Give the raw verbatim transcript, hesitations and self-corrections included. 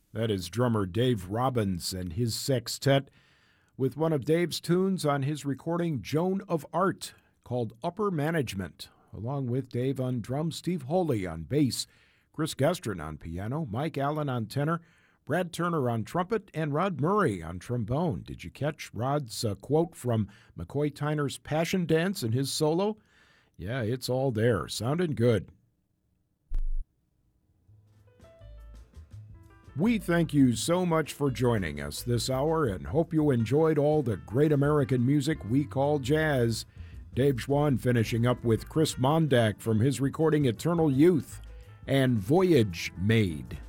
That is drummer Dave Robbins and his sextet with one of Dave's tunes on his recording Joan of Art called Upper Management, along with Dave on drums, Steve Holy on bass, Chris Gestrin on piano, Mike Allen on tenor, Brad Turner on trumpet, and Rod Murray on trombone. Did you catch Rod's uh, quote from McCoy Tyner's Passion Dance in his solo? Yeah, it's all there. Sounding good. We thank you so much for joining us this hour and hope you enjoyed all the great American music we call jazz. Dave Schwann finishing up with Chris Mondak from his recording Eternal Youth and Voyage Made.